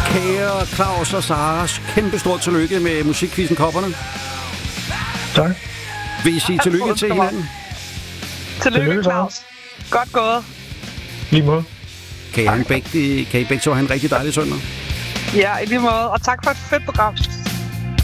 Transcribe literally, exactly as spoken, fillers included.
Kære Claus og Sara, kæmpe stort tillykke med musikquizzen Kopperne. Tak. Vil I sige tillykke til hinanden? Tillykke, Claus. Godt gået. Lige måde. Kan I, begge, kan I begge to have en rigtig dejlig søndag? Ja, i lige måde. Og tak for et fedt program.